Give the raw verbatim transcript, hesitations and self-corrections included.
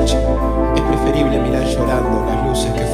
noche. Es preferible mirar llorando las luces que